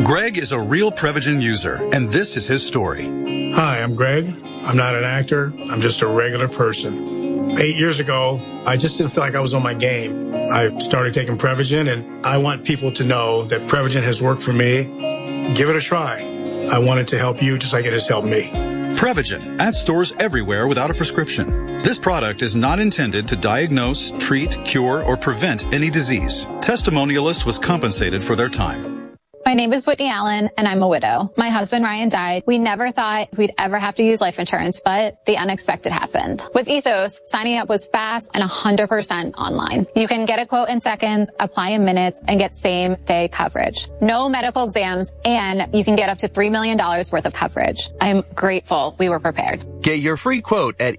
Greg is a real Prevagen user, and this is his story. Hi, I'm Greg. I'm not an actor. I'm just a regular person. 8 years ago, I just didn't feel like I was on my game. I started taking Prevagen, and I want people to know that Prevagen has worked for me. Give it a try. I want it to help you just like it has helped me. Prevagen, at stores everywhere without a prescription. This product is not intended to diagnose, treat, cure, or prevent any disease. Testimonialist was compensated for their time. My name is Whitney Allen, and I'm a widow. My husband, Ryan, died. We never thought we'd ever have to use life insurance, but the unexpected happened. With Ethos, signing up was fast and 100% online. You can get a quote in seconds, apply in minutes, and get same-day coverage. No medical exams, and you can get up to $3 million worth of coverage. I'm grateful we were prepared. Get your free quote at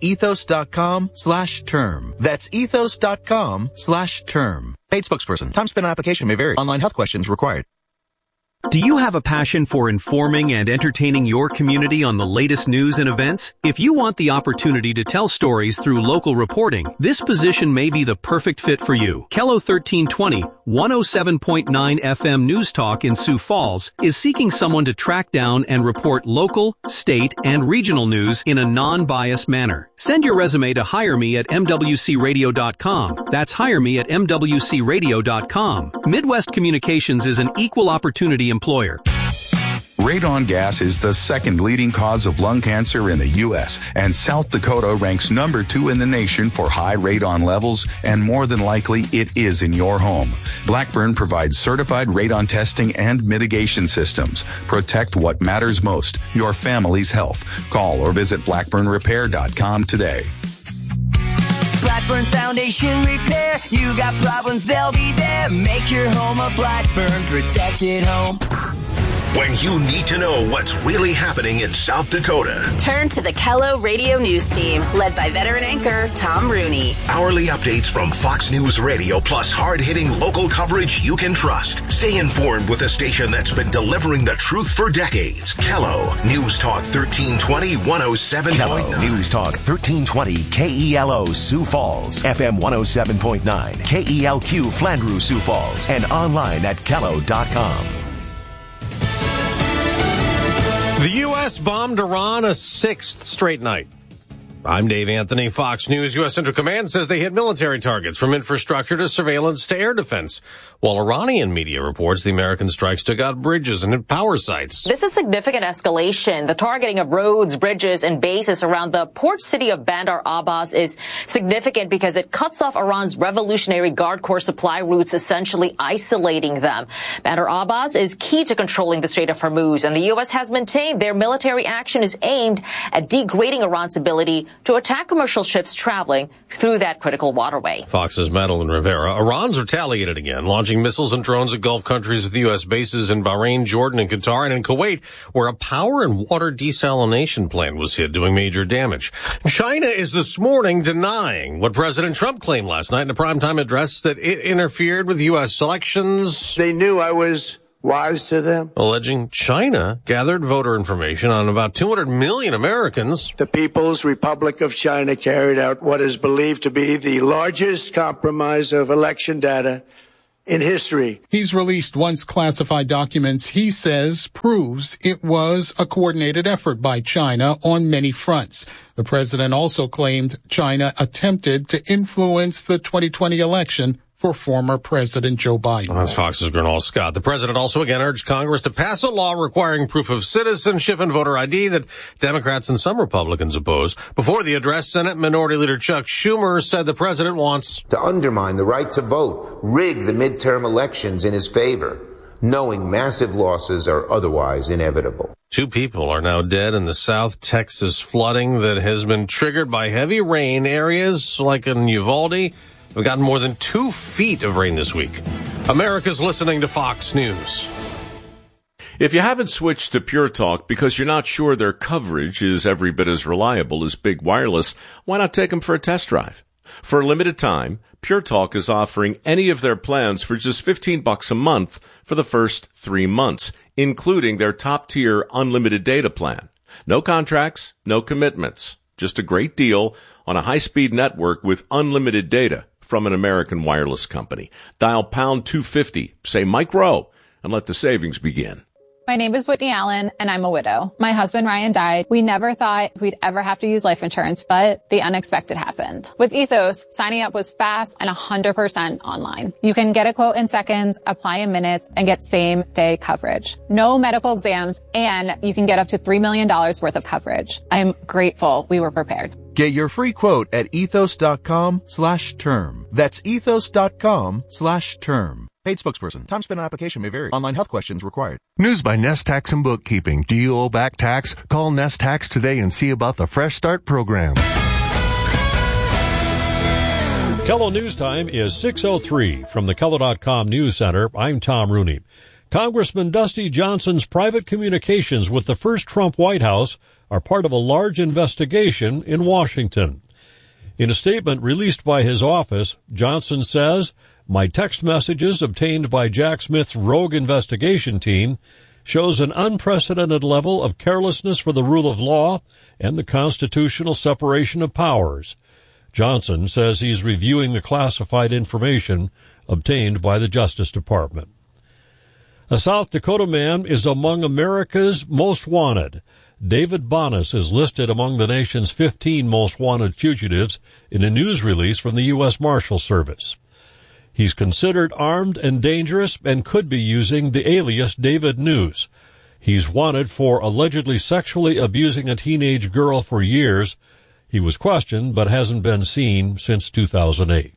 ethos.com/term. That's ethos.com/term. Paid spokesperson. Time spent on application may vary. Online health questions required. Do you have a passion for informing and entertaining your community on the latest news and events? If you want the opportunity to tell stories through local reporting, this position may be the perfect fit for you. KELO 1320, 107.9 FM News Talk in Sioux Falls is seeking someone to track down and report local, state, and regional news in a non-biased manner. Send your resume to hireme@mwcradio.com. That's hireme@mwcradio.com. Midwest Communications is an equal opportunity employer. Radon gas is the second leading cause of lung cancer in the U.S., and South Dakota ranks number 2 in the nation for high radon levels, and more than likely it is in your home. Blackburn provides certified radon testing and mitigation systems. Protect what matters most, your family's health. Call or visit blackburnrepair.com today. Blackburn Foundation Repair. You got problems, they'll be there. Make your home a Blackburn protected home. When you need to know what's really happening in South Dakota, turn to the KELO Radio News Team, led by veteran anchor Tom Rooney. Hourly updates from Fox News Radio, plus hard-hitting local coverage you can trust. Stay informed with a station that's been delivering the truth for decades. KELO News Talk 1320 107. KELO News Talk 1320 KELO Sioux Falls, FM 107.9 KELQ Flandreau Sioux Falls, and online at KELO.com. The U.S. bombed Iran a 6th straight night. I'm Dave Anthony, Fox News. U.S. Central Command says they hit military targets from infrastructure to surveillance to air defense, while Iranian media reports the American strikes took out bridges and power sites. This is significant escalation. The targeting of roads, bridges, and bases around the port city of Bandar Abbas is significant because it cuts off Iran's Revolutionary Guard Corps supply routes, essentially isolating them. Bandar Abbas is key to controlling the Strait of Hormuz, and the U.S. has maintained their military action is aimed at degrading Iran's ability to attack commercial ships traveling through that critical waterway. Fox's Madeline Rivera. Iran's retaliated again, launching missiles and drones at Gulf countries with U.S. bases in Bahrain, Jordan, and Qatar, and in Kuwait, where a power and water desalination plant was hit, doing major damage. China is this morning denying what President Trump claimed last night in a primetime address, that it interfered with U.S. elections. They knew I was wise to them. Alleging China gathered voter information on about 200 million Americans. The People's Republic of China carried out what is believed to be the largest compromise of election data in history. He's released once classified documents he says proves it was a coordinated effort by China on many fronts. The president also claimed China attempted to influence the 2020 election for former President Joe Biden. That's Fox's Gernal Scott. The president also again urged Congress to pass a law requiring proof of citizenship and voter ID that Democrats and some Republicans oppose. Before the address, Senate Minority Leader Chuck Schumer said the president wants to undermine the right to vote, rig the midterm elections in his favor, knowing massive losses are otherwise inevitable. 2 people are now dead in the South Texas flooding that has been triggered by heavy rain. Areas like in Uvalde we've gotten more than 2 feet of rain this week. America's listening to Fox News. If you haven't switched to Pure Talk because you're not sure their coverage is every bit as reliable as Big Wireless, why not take them for a test drive? For a limited time, Pure Talk is offering any of their plans for just $15 a month for the first 3 months, including their top-tier unlimited data plan. No contracts, no commitments. Just a great deal on a high-speed network with unlimited data from an American wireless company. Dial pound 250, say Mike Rowe, and let the savings begin. My name is Whitney Allen, and I'm a widow. My husband, Ryan, died. We never thought we'd ever have to use life insurance, but the unexpected happened. With Ethos, signing up was fast and 100% online. You can get a quote in seconds, apply in minutes, and get same-day coverage. No medical exams, and you can get up to $3 million worth of coverage. I'm grateful we were prepared. Get your free quote at ethos.com/term. That's ethos.com/term. Paid spokesperson. Time spent on application may vary. Online health questions required. News by Nest Tax and Bookkeeping. Do you owe back tax? Call Nest Tax today and see about the Fresh Start program. KELO News Time is 6:03 from the KELO.com News Center. I'm Tom Rooney. Congressman Dusty Johnson's private communications with the first Trump White House are part of a large investigation in Washington. In a statement released by his office, Johnson says, "My text messages obtained by Jack Smith's rogue investigation team shows an unprecedented level of carelessness for the rule of law and the constitutional separation of powers." Johnson says he's reviewing the classified information obtained by the Justice Department. A South Dakota man is among America's most wanted. David Bonas is listed among the nation's 15 most wanted fugitives in a news release from the U.S. Marshal Service. He's considered armed and dangerous and could be using the alias David News. He's wanted for allegedly sexually abusing a teenage girl for years. He was questioned but hasn't been seen since 2008.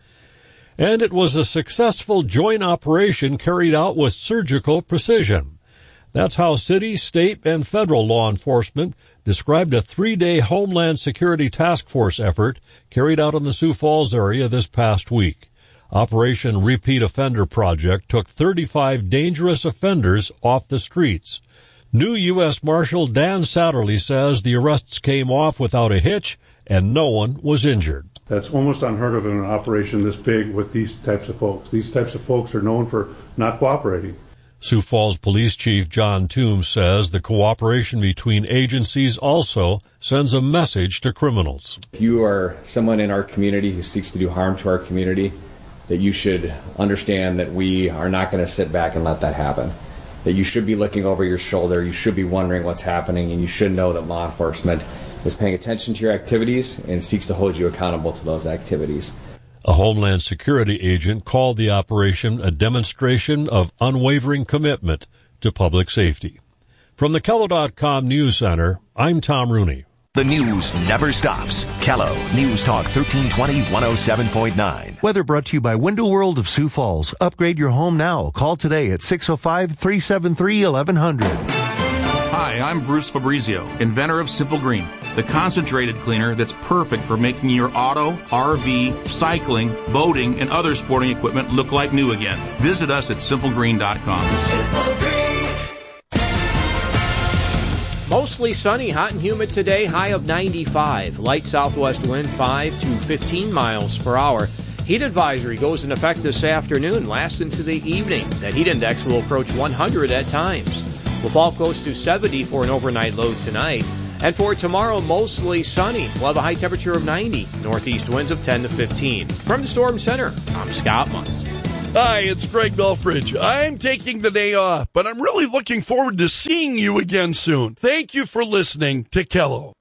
And it was a successful joint operation carried out with surgical precision. That's how city, state, and federal law enforcement described a 3-day Homeland Security Task Force effort carried out in the Sioux Falls area this past week. Operation Repeat Offender Project took 35 dangerous offenders off the streets. New U.S. Marshal Dan Satterley says the arrests came off without a hitch and no one was injured. That's almost unheard of in an operation this big with these types of folks. These types of folks are known for not cooperating. Sioux Falls Police Chief John Toombs says the cooperation between agencies also sends a message to criminals. If you are someone in our community who seeks to do harm to our community, that you should understand that we are not going to sit back and let that happen. That you should be looking over your shoulder, you should be wondering what's happening, and you should know that law enforcement is paying attention to your activities and seeks to hold you accountable to those activities. A Homeland Security agent called the operation a demonstration of unwavering commitment to public safety. From the KELO.com News Center, I'm Tom Rooney. The news never stops. KELO News Talk 1320 107.9. Weather brought to you by Window World of Sioux Falls. Upgrade your home now. Call today at 605-373-1100. Hi, I'm Bruce Fabrizio, inventor of Simple Green, the concentrated cleaner that's perfect for making your auto, RV, cycling, boating, and other sporting equipment look like new again. Visit us at simplegreen.com. Simple Green. Mostly sunny, hot and humid today, high of 95. Light southwest wind 5 to 15 miles per hour. Heat advisory goes in effect this afternoon, lasts into the evening. That heat index will approach 100 at times. We'll fall close to 70 for an overnight low tonight. And for tomorrow, mostly sunny. We'll have a high temperature of 90. Northeast winds of 10 to 15. From the Storm Center, I'm Scott Munz. Hi, it's Greg Belfridge. I'm taking the day off, but I'm really looking forward to seeing you again soon. Thank you for listening to KELO.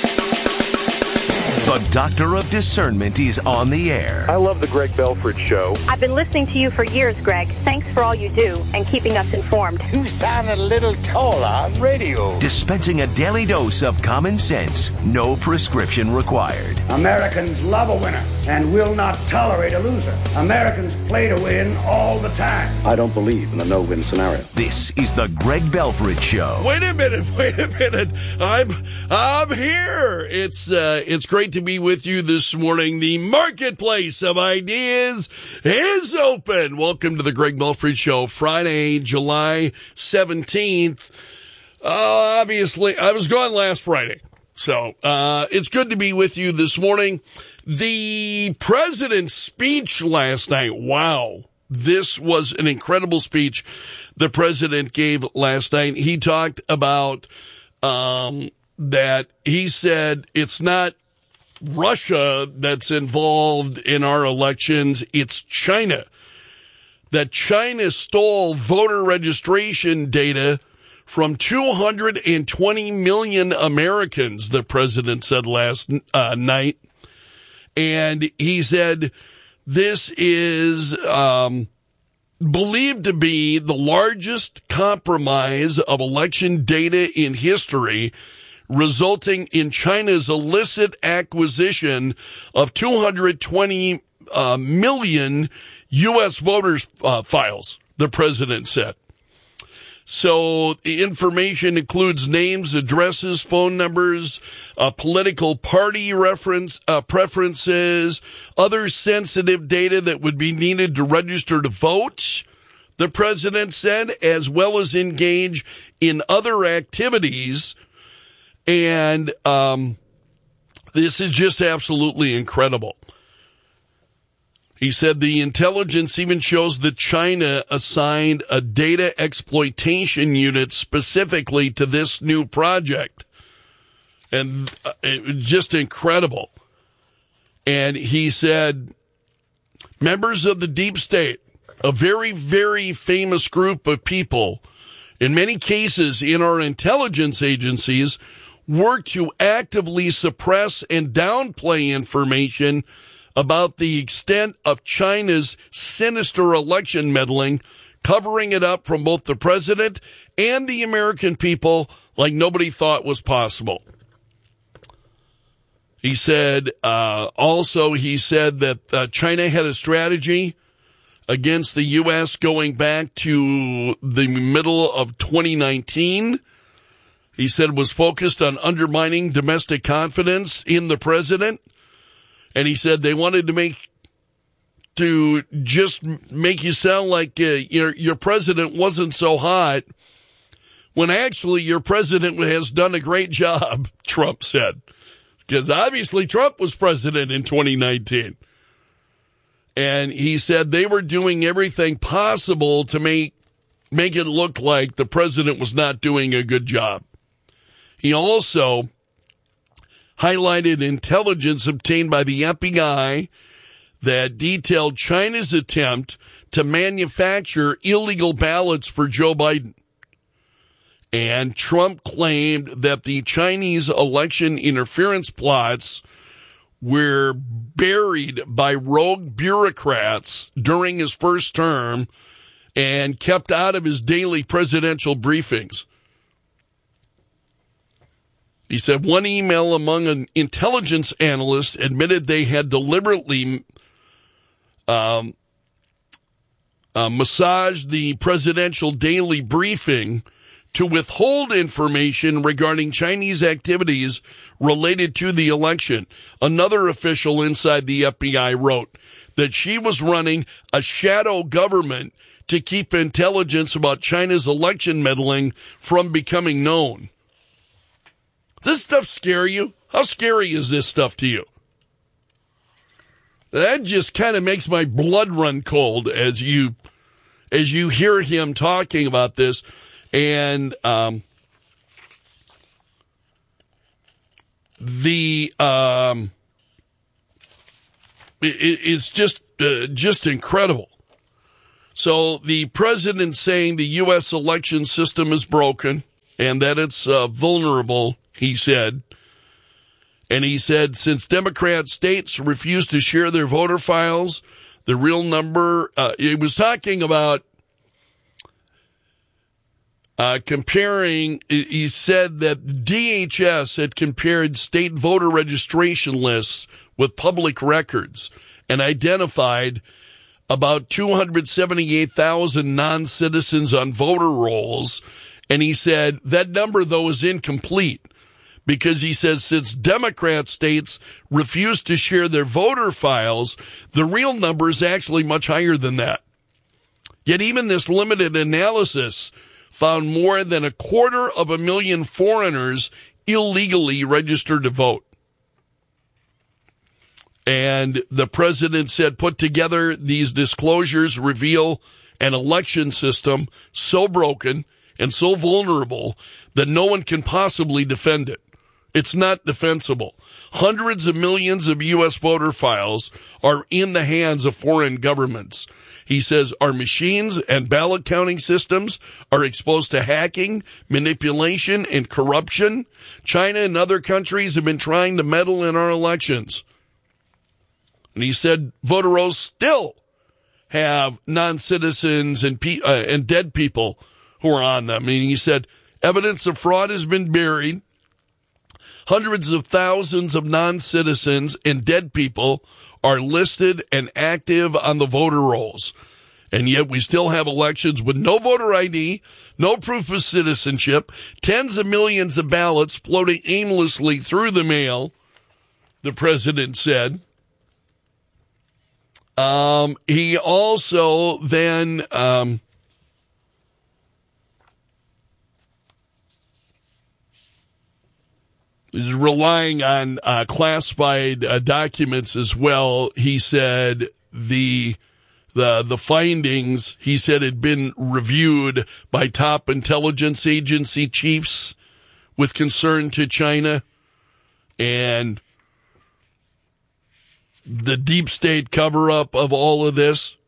The Doctor of Discernment is on the air. I love the Greg Belfridge Show. I've been listening to you for years, Greg. Thanks for all you do and keeping us informed. You sound a little taller on radio. Dispensing a daily dose of common sense. No prescription required. Americans love a winner and will not tolerate a loser. Americans play to win all the time. I don't believe in a no-win scenario. This is the Greg Belfridge Show. Wait a minute. I'm here. It's great to be with you this morning. The marketplace of ideas is open. Welcome to the Greg Belfridge Show, Friday, July 17th. Obviously, I was gone last Friday, so it's good to be with you this morning. The president's speech last night, wow. This was an incredible speech the president gave last night. He talked about that he said it's not Russia that's involved in our elections, it's China. That China stole voter registration data from 220 million Americans, the president said last night. And he said this is believed to be the largest compromise of election data in history, resulting in China's illicit acquisition of 220 million U.S. voters' files, the president said. So the information includes names, addresses, phone numbers, political party preferences, other sensitive data that would be needed to register to vote, the president said, as well as engage in other activities. And this is just absolutely incredible. He said the intelligence even shows that China assigned a data exploitation unit specifically to this new project. And it was just incredible. And he said, members of the deep state, a very, very famous group of people, in many cases in our intelligence agencies, work to actively suppress and downplay information about the extent of China's sinister election meddling, covering it up from both the president and the American people like nobody thought was possible. He said, he said that China had a strategy against the U.S. going back to the middle of 2019. He said it was focused on undermining domestic confidence in the president. And he said they wanted to just make you sound like your president wasn't so hot, when actually your president has done a great job, Trump said. Because obviously Trump was president in 2019. And he said they were doing everything possible to make it look like the president was not doing a good job. He also highlighted intelligence obtained by the FBI that detailed China's attempt to manufacture illegal ballots for Joe Biden. And Trump claimed that the Chinese election interference plots were buried by rogue bureaucrats during his first term and kept out of his daily presidential briefings. He said one email among an intelligence analyst admitted they had deliberately massaged the presidential daily briefing to withhold information regarding Chinese activities related to the election. Another official inside the FBI wrote that she was running a shadow government to keep intelligence about China's election meddling from becoming known. Does this stuff scare you? How scary is this stuff to you? That just kind of makes my blood run cold as you hear him talking about this. And it's just incredible. So the president saying the U.S. election system is broken and that it's vulnerable, he said. And he said since Democrat states refuse to share their voter files, the real number, he was talking about comparing, he said that DHS had compared state voter registration lists with public records and identified about 278,000 non-citizens on voter rolls. And he said that number, though, is incomplete because he says since Democrat states refuse to share their voter files, the real number is actually much higher than that. Yet even this limited analysis found more than 250,000 foreigners illegally registered to vote. And the president said put together these disclosures reveal an election system so broken and so vulnerable that no one can possibly defend it. It's not defensible. Hundreds of millions of U.S. voter files are in the hands of foreign governments. He says our machines and ballot counting systems are exposed to hacking, manipulation, and corruption. China and other countries have been trying to meddle in our elections. And he said voter rolls still have non-citizens and dead people who are on them. And he said evidence of fraud has been buried. Hundreds of thousands of non-citizens and dead people are listed and active on the voter rolls. And yet we still have elections with no voter ID, no proof of citizenship, tens of millions of ballots floating aimlessly through the mail, the president said. He also then is relying on classified documents as well. He said the findings, he said, had been reviewed by top intelligence agency chiefs with concern to China and the deep state cover-up of all of this.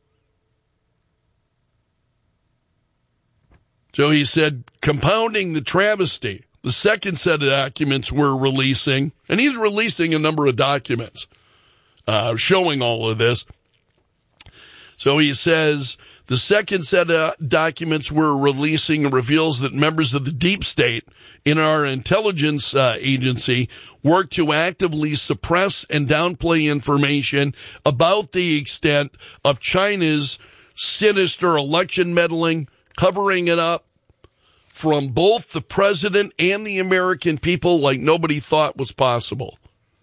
So he said, compounding the travesty, the second set of documents we're releasing, and he's releasing a number of documents showing all of this. So he says, the second set of documents we're releasing reveals that members of the deep state in our intelligence agency work to actively suppress and downplay information about the extent of China's sinister election meddling, covering it up from both the president and the American people like nobody thought was possible.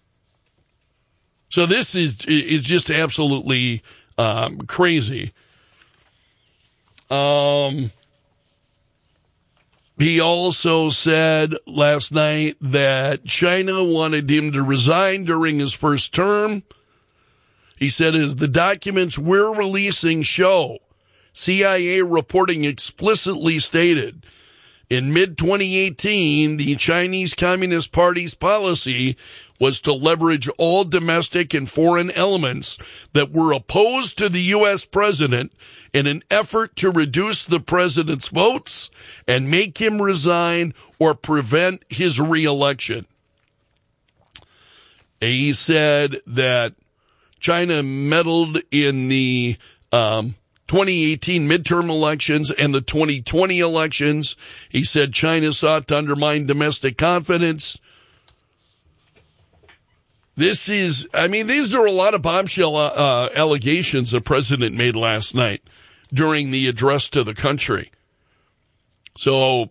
So this is just absolutely crazy. He also said last night that China wanted him to resign during his first term. He said, as the documents we're releasing show, CIA reporting explicitly stated, in mid-2018, the Chinese Communist Party's policy was to leverage all domestic and foreign elements that were opposed to the U.S. president in an effort to reduce the president's votes and make him resign or prevent his re-election. He said that China meddled in the 2018 midterm elections and the 2020 elections. He said China sought to undermine domestic confidence. These are a lot of bombshell allegations the president made last night during the address to the country. So,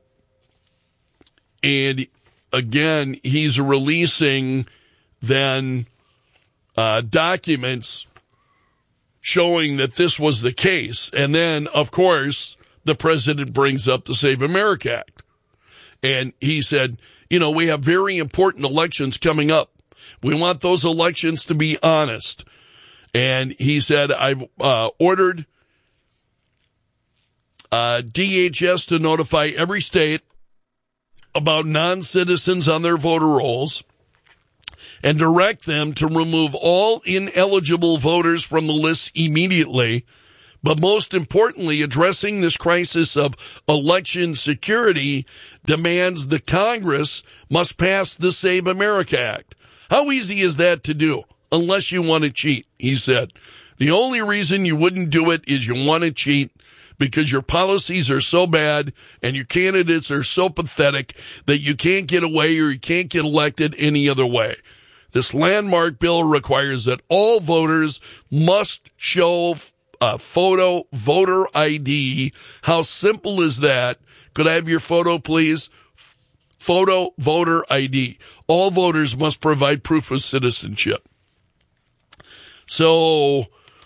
and again, he's releasing then documents showing that this was the case. And then, of course, the president brings up the Save America Act. And he said, we have very important elections coming up. We want those elections to be honest. And he said, I've ordered DHS to notify every state about non-citizens on their voter rolls and direct them to remove all ineligible voters from the list immediately. But most importantly, addressing this crisis of election security demands the Congress must pass the Save America Act. How easy is that to do? Unless you want to cheat, he said. The only reason you wouldn't do it is you want to cheat because your policies are so bad and your candidates are so pathetic that you can't get away or you can't get elected any other way. This landmark bill requires that all voters must show a photo voter ID. How simple is that? Could I have your photo, please? Photo voter ID. All voters must provide proof of citizenship. So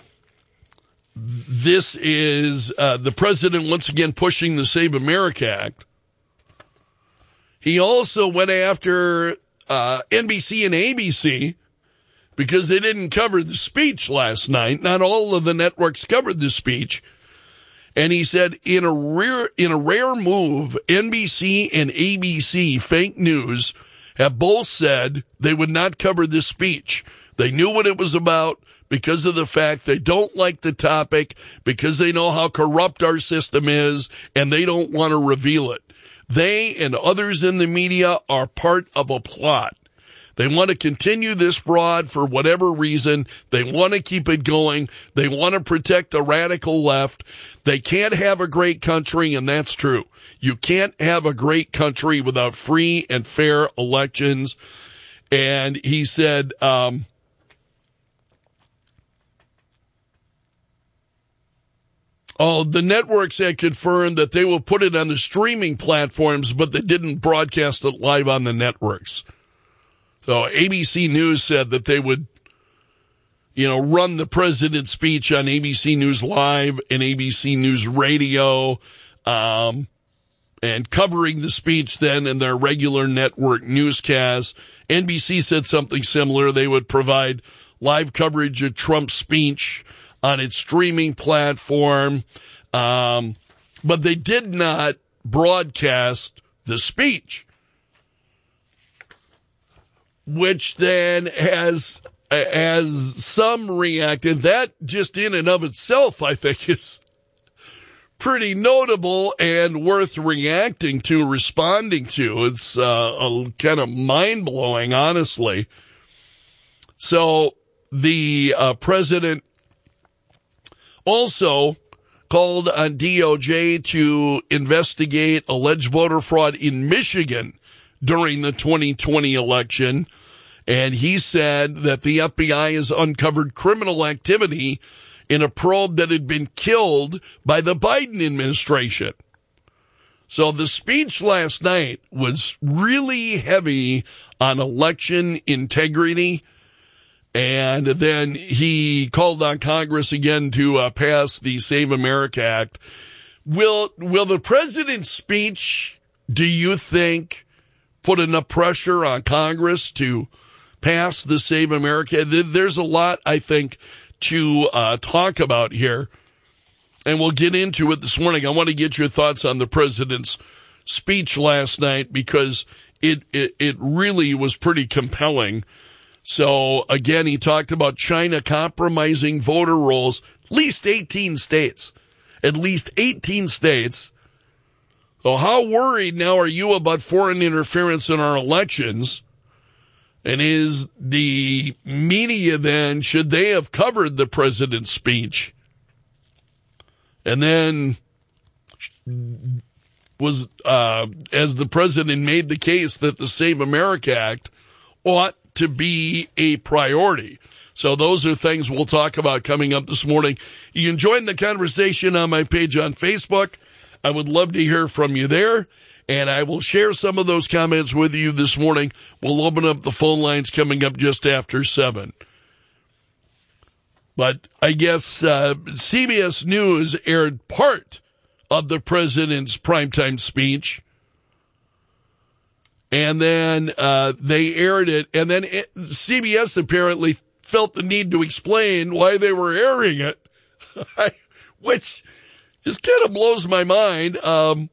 this is the president once again pushing the Save America Act. He also went after NBC and ABC because they didn't cover the speech last night. Not all of the networks covered the speech. And he said, in a rare move, NBC and ABC fake news have both said they would not cover this speech. They knew what it was about because of the fact they don't like the topic, because they know how corrupt our system is, and they don't want to reveal it. They and others in the media are part of a plot. They want to continue this fraud for whatever reason. They want to keep it going. They want to protect the radical left. They can't have a great country, and that's true. You can't have a great country without free and fair elections. And he said, the networks had confirmed that they will put it on the streaming platforms, but they didn't broadcast it live on the networks. So ABC News said that they would, run the president's speech on ABC News Live and ABC News Radio, and covering the speech then in their regular network newscasts. NBC said something similar. They would provide live coverage of Trump's speech on its streaming platform, but they did not broadcast the speech, which then has some reacted. That just in and of itself, I think, is pretty notable and worth reacting to, responding to. It's kind of mind-blowing, honestly. So the president also called on DOJ to investigate alleged voter fraud in Michigan during the 2020 election. And he said that the FBI has uncovered criminal activity in a probe that had been killed by the Biden administration. So the speech last night was really heavy on election integrity. And then he called on Congress again to pass the Save America Act. Will the president's speech, do you think, put enough pressure on Congress to pass the Save America? There's a lot, I think, to talk about here, and we'll get into it this morning. I want to get your thoughts on the president's speech last night because it really was pretty compelling. So, again, he talked about China compromising voter rolls, at least 18 states. At least 18 states. So how worried now are you about foreign interference in our elections? And is the media then, should they have covered the president's speech? And then was, as the president made the case that the Save America Act ought to be a priority. So those are things we'll talk about coming up this morning. You can join the conversation on my page on Facebook. I would love to hear from you there, and I will share some of those comments with you this morning. We'll open up the phone lines coming up just after 7. But I guess CBS News aired part of the president's primetime speech, and then they aired it, and then CBS apparently felt the need to explain why they were airing it, which just kind of blows my mind. And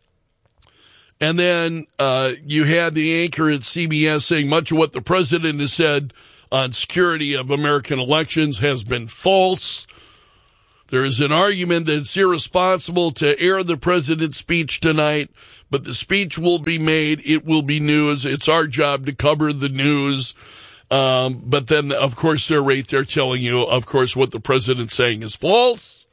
then you had the anchor at CBS saying much of what the president has said on security of American elections has been false. There is an argument that it's irresponsible to air the president's speech tonight, but the speech will be made. It will be news. It's our job to cover the news. But then, of course, they're right there telling you, of course, what the president's saying is false.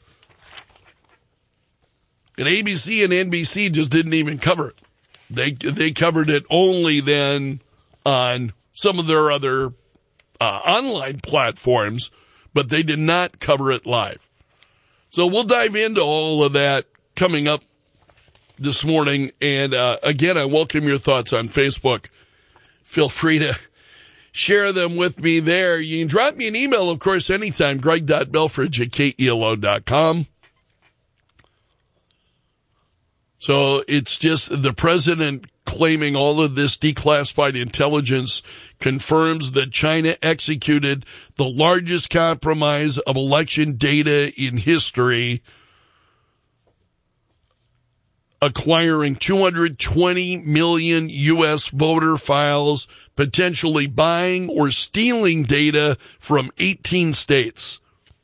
And ABC and NBC just didn't even cover it. They covered it only then on some of their other online platforms, but they did not cover it live. So we'll dive into all of that coming up this morning. And again, I welcome your thoughts on Facebook. Feel free to share them with me there. You can drop me an email, of course, anytime, greg.belfridge@kelo.com. So it's just the president claiming all of this declassified intelligence confirms that China executed the largest compromise of election data in history, acquiring 220 million U.S. voter files, potentially buying or stealing data from 18 states.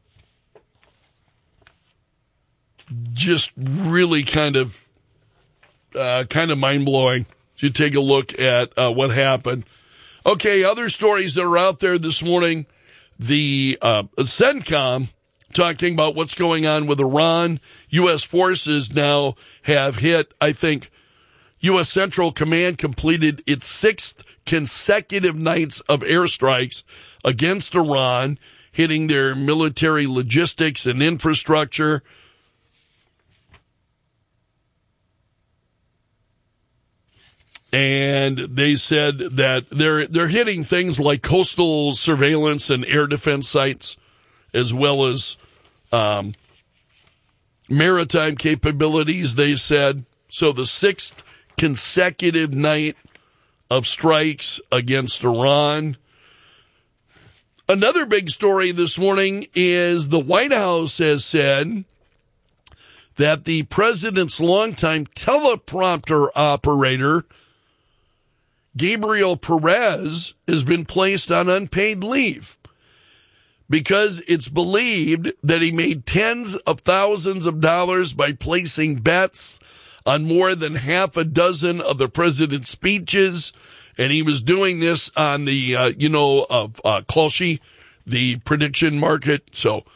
Just really kind of mind-blowing. You take a look at what happened. Okay, other stories that are out there this morning. The CENTCOM talking about what's going on with Iran. U.S. forces now have hit, I think, U.S. Central Command completed its 6th consecutive nights of airstrikes against Iran, hitting their military logistics and infrastructure. And they said that they're hitting things like coastal surveillance and air defense sites, as well as maritime capabilities, they said. So the 6th consecutive night of strikes against Iran. Another big story this morning is the White House has said that the president's longtime teleprompter operator, Gabriel Perez, has been placed on unpaid leave because it's believed that he made tens of thousands of dollars by placing bets on more than half a dozen of the president's speeches. And he was doing this on the, Kalshi, the prediction market. So,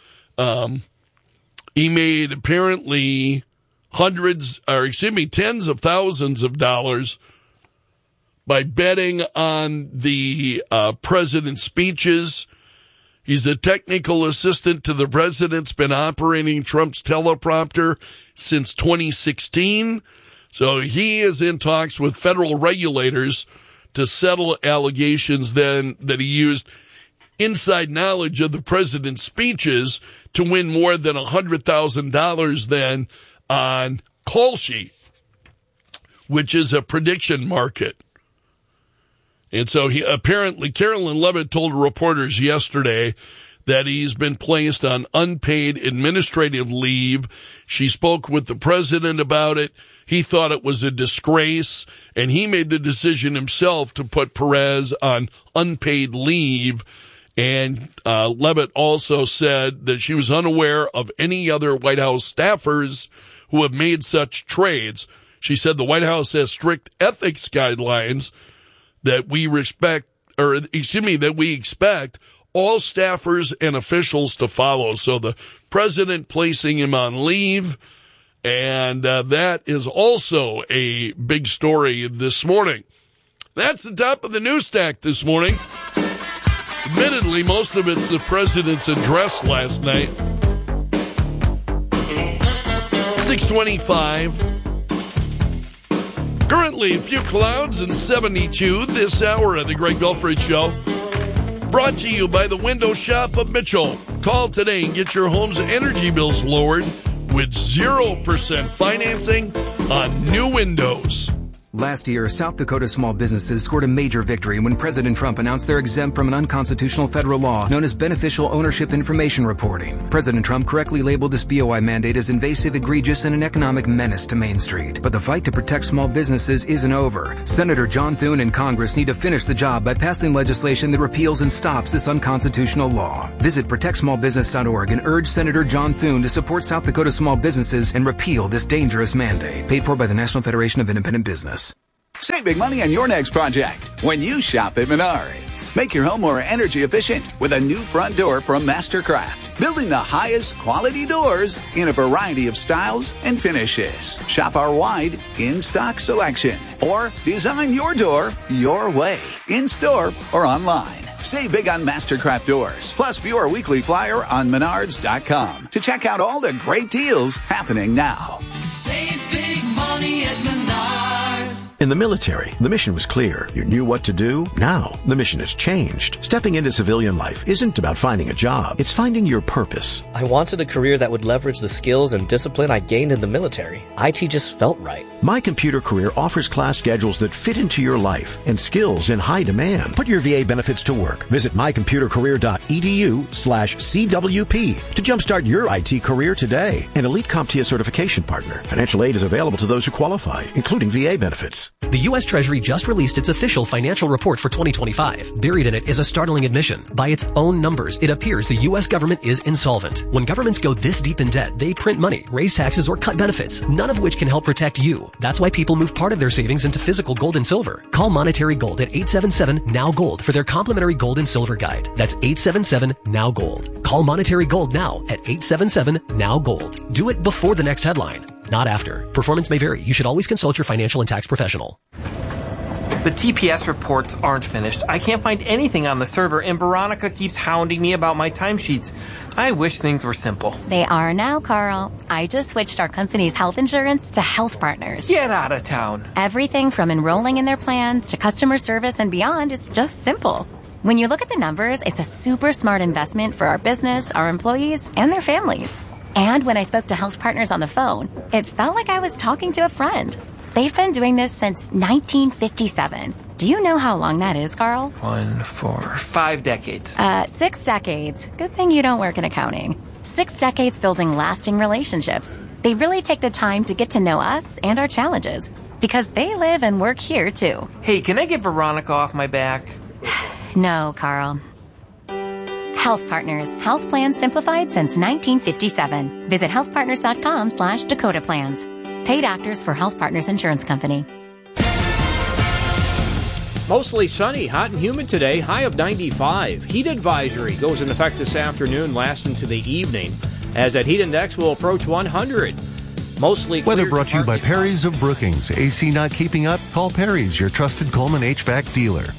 he made apparently tens of thousands of dollars by betting on the president's speeches. He's a technical assistant to the president's been operating Trump's teleprompter since 2016. So he is in talks with federal regulators to settle allegations then that he used inside knowledge of the president's speeches to win more than $100,000 then on Kalshi, which is a prediction market. And so apparently Carolyn Levitt told reporters yesterday that he's been placed on unpaid administrative leave. She spoke with the president about it. He thought it was a disgrace, and he made the decision himself to put Perez on unpaid leave. And Levitt also said that she was unaware of any other White House staffers who have made such trades. She said the White House has strict ethics guidelines that we expect all staffers and officials to follow. So the president placing him on leave, and that is also a big story this morning. That's the top of the news stack this morning. Admittedly, most of it's the president's address last night. 6:25. Currently, a few clouds and 72 this hour of the Greg Belford Show. Brought to you by the Window Shop of Mitchell. Call today and get your home's energy bills lowered with 0% financing on new windows. Last year, South Dakota small businesses scored a major victory when President Trump announced they're exempt from an unconstitutional federal law known as beneficial ownership information reporting. President Trump correctly labeled this BOI mandate as invasive, egregious, and an economic menace to Main Street. But the fight to protect small businesses isn't over. Senator John Thune and Congress need to finish the job by passing legislation that repeals and stops this unconstitutional law. Visit protectsmallbusiness.org and urge Senator John Thune to support South Dakota small businesses and repeal this dangerous mandate. Paid for by the National Federation of Independent Business. Save big money on your next project when you shop at Menards. Make your home more energy efficient with a new front door from Mastercraft. Building the highest quality doors in a variety of styles and finishes. Shop our wide in-stock selection. Or design your door your way, in-store or online. Save big on Mastercraft doors. Plus, view our weekly flyer on Menards.com to check out all the great deals happening now. Save big money at Menards. In the military, the mission was clear. You knew what to do. Now, the mission has changed. Stepping into civilian life isn't about finding a job. It's finding your purpose. I wanted a career that would leverage the skills and discipline I gained in the military. IT just felt right. My Computer Career offers class schedules that fit into your life and skills in high demand. Put your VA benefits to work. Visit mycomputercareer.edu/CWP to jumpstart your IT career today. An Elite CompTIA certification partner. Financial aid is available to those who qualify, including VA benefits. The U.S. Treasury just released its official financial report for 2025. Buried in it is a startling admission. By its own numbers, it appears the U.S. government is insolvent. When governments go this deep in debt, they print money, raise taxes, or cut benefits, none of which can help protect you. That's why people move part of their savings into physical gold and silver. Call Monetary Gold at 877-NOW-GOLD for their complimentary gold and silver guide. That's 877-NOW-GOLD. Call Monetary Gold now at 877-NOW-GOLD. Do it before the next headline, not after. Performance may vary. You should always consult your financial and tax professional. The TPS reports aren't finished. I can't find anything on the server, and Veronica keeps hounding me about my timesheets. I wish things were simple. They are now, Carl. I just switched our company's health insurance to Health Partners. Get out of town. Everything from enrolling in their plans to customer service and beyond is just simple. When you look at the numbers, it's a super smart investment for our business, our employees, and their families. And when I spoke to Health Partners on the phone, it felt like I was talking to a friend. They've been doing this since 1957. Do you know how long that is, Carl? 1, 4, 5 decades. 6 decades. Good thing you don't work in accounting. 6 decades building lasting relationships. They really take the time to get to know us and our challenges, because they live and work here, too. Hey, can I get Veronica off my back? No, Carl. Health Partners. Health plans simplified since 1957. Visit healthpartners.com/Dakota Plans. Paid actors for Health Partners Insurance Company. Mostly sunny, hot and humid today, high of 95. Heat advisory goes into effect this afternoon, lasts into the evening, as that heat index will approach 100. Mostly clear. Weather brought to you by Perry's of Brookings. AC not keeping up? Call Perry's, your trusted Coleman HVAC dealer.